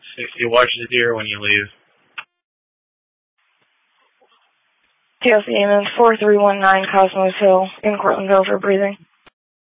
You watch the deer when you leave. TLC Amen 4319 Cosmos Hill in Cortlandville for breathing.